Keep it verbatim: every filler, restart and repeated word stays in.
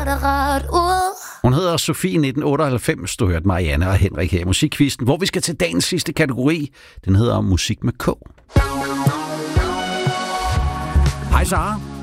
det rart ud. Hun hedder Sofie nitten otteoghalvfems. Du hørte Marianne og Henrik her i Musikkvisten, hvor vi skal til dagens sidste kategori. Den hedder Musik med K. Hej Sara.